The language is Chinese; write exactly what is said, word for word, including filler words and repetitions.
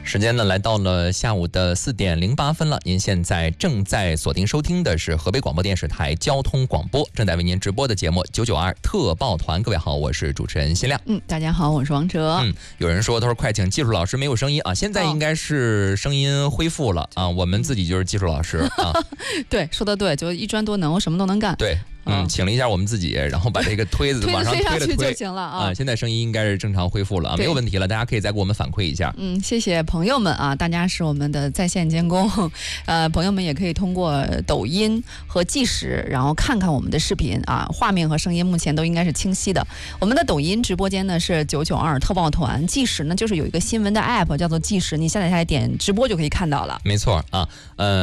时间呢来到了下午的四点零八分了，您现在正在锁定收听的是河北广播电视台交通广播，正在为您直播的节目九九二特报团。各位好，我是主持人辛亮。 嗯，大家好，我是王哲。 嗯，有人说他说快请技术老师没有声音啊，现在应该是声音恢复了、哦、啊，我们自己就是技术老师啊。 对，说的对，就一专多能，我什么都能干。 对。嗯，请了一下我们自己，然后把这个推子往上推了推就行了啊、 嗯。现在声音应该是正常恢复了啊，没有问题了，大家可以再给我们反馈一下。 嗯，谢谢朋友们啊，大家是我们的在线监工，呃，朋友们也可以通过抖音和计时，然后看看我们的视频啊，画面和声音目前都应该是清晰的。我们的抖音直播间呢是九九二特报团，计时呢就是有一个新闻的 app 叫做计时，你下载下来点直播就可以看到了。 没错啊，呃。